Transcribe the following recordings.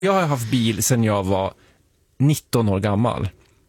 Jag har haft bil sedan jag var 19 år gammal.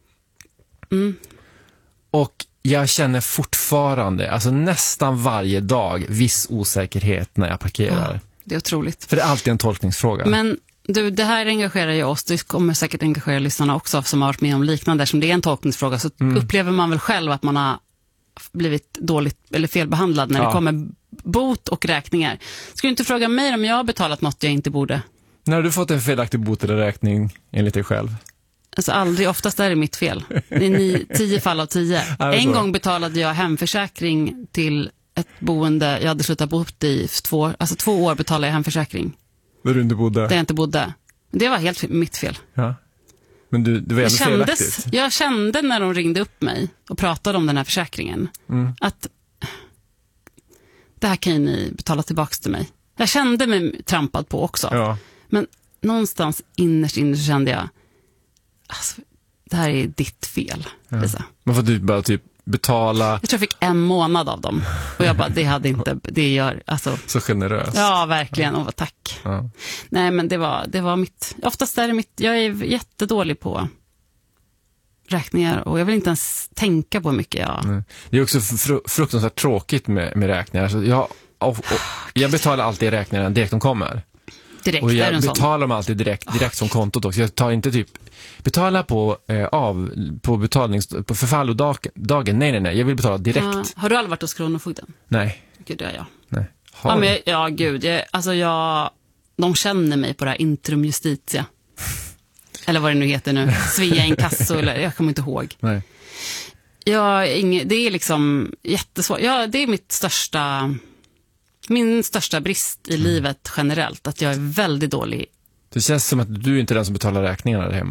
Och jag känner fortfarande, alltså nästan varje dag, viss osäkerhet när jag parkerar. Ja, det är otroligt. För det är alltid en tolkningsfråga. Men du, det här engagerar ju oss. Det kommer säkert engagera lyssnarna också som har varit med om liknande. Som det är en tolkningsfråga så upplever man väl själv att man har blivit dåligt eller felbehandlad när det kommer bot och räkningar. Ska du inte fråga mig om jag har betalat något jag inte borde? När har du fått en felaktig bot eller räkning enligt dig själv? Alltså aldrig, oftast är det mitt fel. Det är 10 fall av 10. En gång betalade jag hemförsäkring till ett boende jag hade slutat bo i 2 år betalade jag hemförsäkring. Där du inte bodde? Där jag inte bodde. Det var helt mitt fel. Ja. Men det var ändå felaktigt. Jag kände när de ringde upp mig och pratade om den här försäkringen att det här kan ju ni betala tillbaka till mig. Jag kände mig trampad på också. Ja. Men någonstans innerst inne så kände jag alltså, det här är ditt fel. Lisa. Men får du bara typ betala... Jag tror jag fick 1 månad av dem. Och jag bara, det hade inte... Det gör, alltså... Så generöst. Ja, verkligen. Och tack. Ja. Nej, men det var mitt... Oftast är det mitt... Jag är jättedålig på räkningar. Och jag vill inte ens tänka på hur mycket jag... Det är också fruktansvärt tråkigt med räkningar. Så jag betalar alltid räkningarna direkt de kommer. Direkt, och jag betalar dem alltid direkt som kontot också. Jag tar inte typ betala på förfallodagen. Nej. Jag vill betala direkt. Har du aldrig varit hos Kronofogden? Nej. Gud, det är jag. Nej. De känner mig på det här Intrum Justitia. Eller vad det nu heter nu. Svea Inkasso, eller jag kommer inte ihåg. Nej. Det är liksom jättesvårt. Det är min största brist i livet generellt, att jag är väldigt dålig. Det känns som att du inte är den som betalar räkningarna där hemma.